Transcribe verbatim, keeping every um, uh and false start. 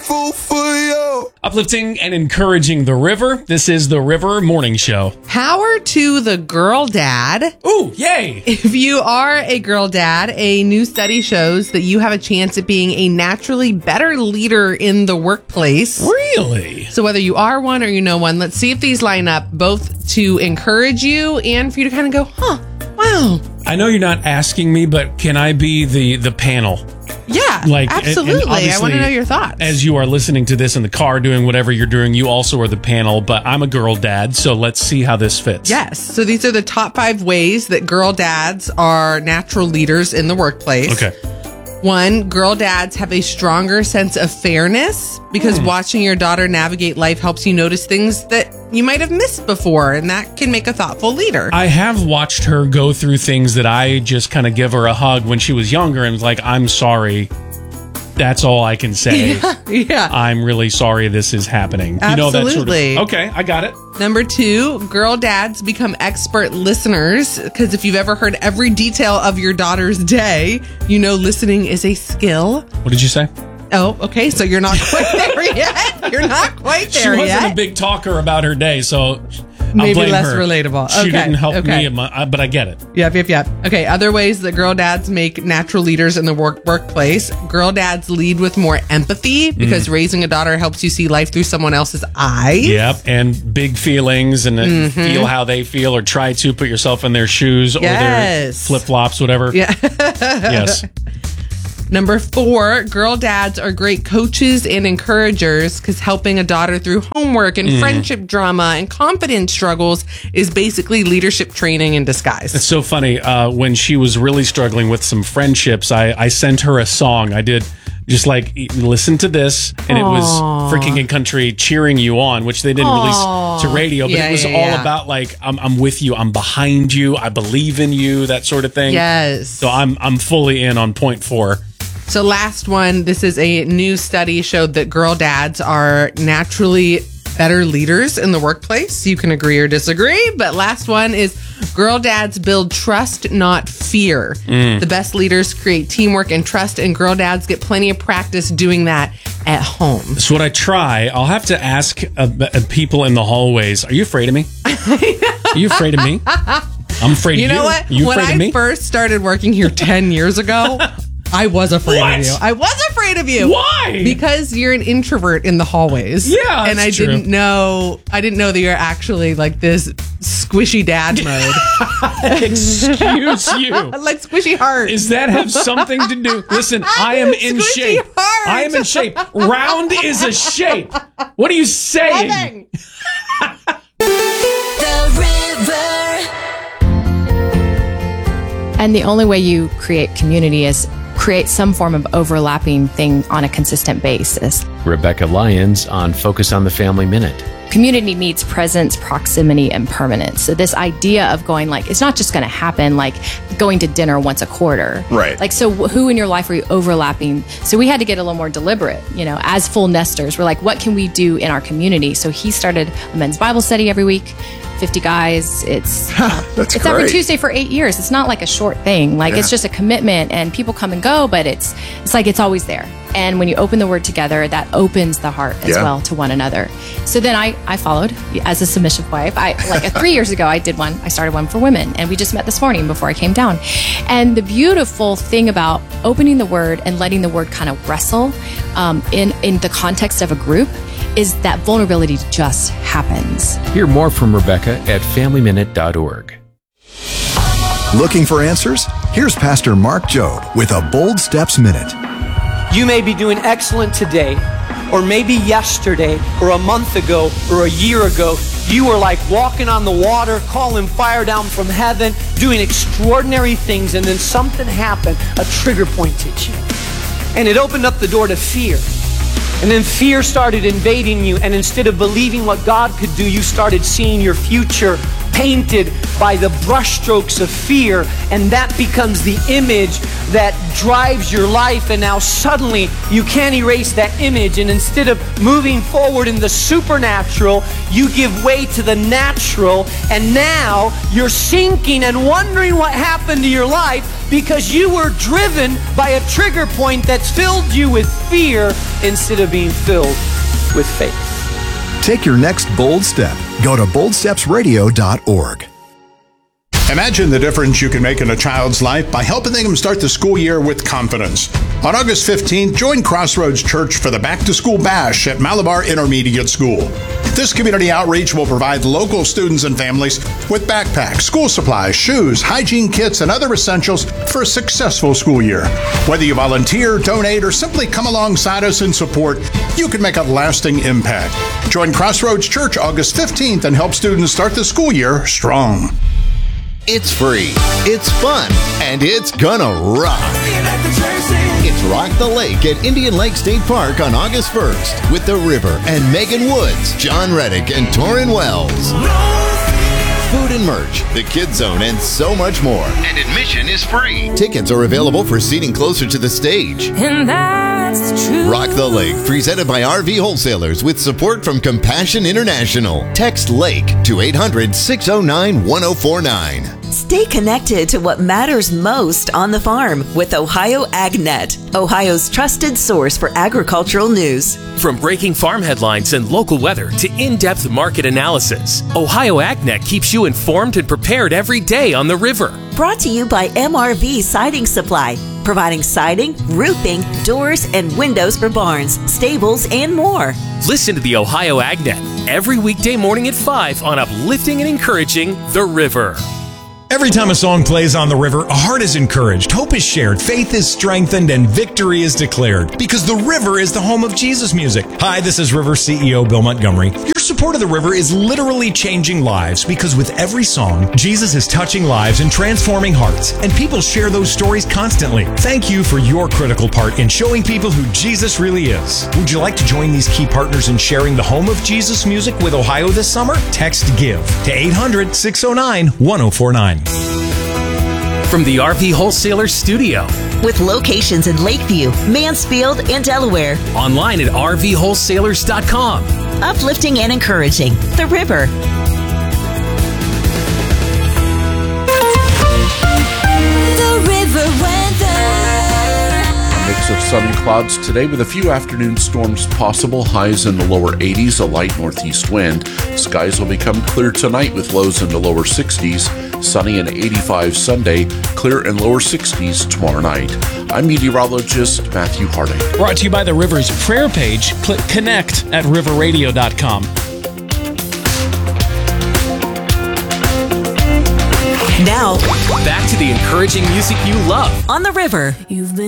grateful for you. Uplifting and encouraging the river. This is the River Morning Show. Power to the girl dad. Ooh, yay. If you are a girl dad, a new study shows that you have a chance at being a naturally better leader in the workplace. Really? So whether you are one or you know one, let's see if these line up both to encourage you and for you to kind of go, huh, wow. I know you're not asking me, but can I be the, the panel? Yeah, Like, absolutely. and I obviously, want to know your thoughts. As you are listening to this in the car, doing whatever you're doing, you also are the panel, but I'm a girl dad, so let's see how this fits. Yes. So these are the top five ways that girl dads are natural leaders in the workplace. Okay. One, girl dads have a stronger sense of fairness because Mm. watching your daughter navigate life helps you notice things that you might have missed before, and that can make a thoughtful leader. I have watched her go through things that I just kind of give her a hug when she was younger and was like, I'm sorry. That's all I can say. Yeah. I'm really sorry this is happening. You know, that sort Absolutely. of, okay, I got it. Number two, girl dads become expert listeners because if you've ever heard every detail of your daughter's day, you know listening is a skill. What did you say? Oh, okay. So you're not quite there yet. You're not quite She there wasn't yet. a big talker about her day, so I'll Maybe blame less her. relatable. She Okay, didn't help okay. me, in my, uh, but I get it. Yep, yep, yep. Okay, other ways that girl dads make natural leaders in the work workplace. Girl dads lead with more empathy because raising a daughter helps you see life through someone else's eyes. Yep, and big feelings and uh, Mm-hmm. feel how they feel or try to put yourself in their shoes or their Yes. flip-flops, whatever. Yeah. Yes. Number four, girl dads are great coaches and encouragers because helping a daughter through homework and friendship drama and confidence struggles is basically leadership training in disguise. It's so funny. Uh, when she was really struggling with some friendships, I, I sent her a song. I did just like, e- listen to this. And it was Freaking in Country Cheering You On, which they didn't Aw. release to radio. But Yeah, it was yeah, all yeah. about like, I'm, I'm with you. I'm behind you. I believe in you. That sort of thing. Yes. So I'm, I'm fully in on point four. So last one, this is a new study showed that girl dads are naturally better leaders in the workplace. You can agree or disagree, but last one is girl dads build trust, not fear. The best leaders create teamwork and trust, and girl dads get plenty of practice doing that at home. So what I try, I'll have to ask uh, uh, people in the hallways, are you afraid of me? Are you afraid of me? I'm afraid You of you. know what? Are you when afraid I of me? first started working here ten years ago, I was afraid What? of you. I was afraid of you. Why? Because you're an introvert in the hallways. Yeah, and I that's true. didn't know. I didn't know that you're actually like this squishy dad mode, Excuse you. like squishy heart. Does that have something to do? Listen, I am in Squishy shape. heart. I am in shape. Round is a shape. What are you saying? Nothing. And the only way you create community is create some form of overlapping thing on a consistent basis. Rebecca Lyons on Focus on the Family Minute. Community needs presence, proximity, and permanence. So this idea of going like, it's not just going to happen like going to dinner once a quarter. Right. Like, so wh- who in your life are you overlapping? So we had to get a little more deliberate, you know, as full nesters. We're like, what can we do in our community? So he started a men's Bible study every week. fifty guys. It's uh, That's it's every great. Tuesday for eight years. It's not like a short thing. Like Yeah. it's just a commitment, and people come and go, but it's it's like it's always there. And when you open the word together, that opens the heart as Yeah. well to one another. So then I I followed as a submissive wife. I like uh, three years ago I did one. I started one for women, and we just met this morning before I came down. And the beautiful thing about opening the word and letting the word kind of wrestle um, in in the context of a group is that vulnerability just happens. Hear more from Rebecca at family minute dot org. Looking for answers? Here's Pastor Mark Jobe with a Bold Steps Minute. You may be doing excellent today, or maybe yesterday, or a month ago, or a year ago. You were like walking on the water, calling fire down from heaven, doing extraordinary things, and then something happened. A trigger point hit you. And it opened up the door to fear. And then fear started invading you, and instead of believing what God could do, you started seeing your future painted by the brushstrokes of fear, and that becomes the image that drives your life, and now suddenly you can't erase that image, and instead of moving forward in the supernatural, you give way to the natural, and now you're sinking and wondering what happened to your life because you were driven by a trigger point that's filled you with fear instead of being filled with faith. Take your next bold step. Go to bold steps radio dot org. Imagine the difference you can make in a child's life by helping them start the school year with confidence. On August fifteenth, join Crossroads Church for the Back to School Bash at Malabar Intermediate School. This community outreach will provide local students and families with backpacks, school supplies, shoes, hygiene kits, and other essentials for a successful school year. Whether you volunteer, donate, or simply come alongside us in support, you can make a lasting impact. Join Crossroads Church August fifteenth and help students start the school year strong. It's free, it's fun, and it's gonna rock. It's Rock the Lake at Indian Lake State Park on August first with The River and Megan Woods, John Reddick, and Torrin Wells. Food and merch, the Kids Zone, and so much more. And admission is free. Tickets are available for seating closer to the stage. And that's the truth. Rock the Lake, presented by R V Wholesalers with support from Compassion International. Text LAKE to eight hundred, six oh nine, one oh four nine. Stay connected to what matters most on the farm with Ohio AgNet, Ohio's trusted source for agricultural news. From breaking farm headlines and local weather to in-depth market analysis, Ohio AgNet keeps you informed and prepared every day on the river. Brought to you by M R V Siding Supply, providing siding, roofing, doors, and windows for barns, stables, and more. Listen to the Ohio AgNet every weekday morning at five on uplifting and encouraging The River. Every time a song plays on the river, a heart is encouraged, hope is shared, faith is strengthened, and victory is declared. Because the river is the home of Jesus music. Hi, this is River C E O Bill Montgomery. Your support of the river is literally changing lives because with every song, Jesus is touching lives and transforming hearts. And people share those stories constantly. Thank you for your critical part in showing people who Jesus really is. Would you like to join these key partners in sharing the home of Jesus music with Ohio this summer? Text GIVE to eight hundred, six oh nine, one oh four nine. From the R V Wholesaler Studio. With locations in Lakeview, Mansfield, and Delaware. Online at R V wholesalers dot com. Uplifting and encouraging The River. The River weather. A mix of sun and clouds today with a few afternoon storms possible. Highs in the lower eighties, a light northeast wind. Skies will become clear tonight with lows in the lower sixties. Sunny and eighty-five Sunday, clear and lower sixties tomorrow night. I'm meteorologist Matthew Harding. Brought to you by the River's prayer page. Click connect at river radio dot com. Now, back to the encouraging music you love on the river. You've been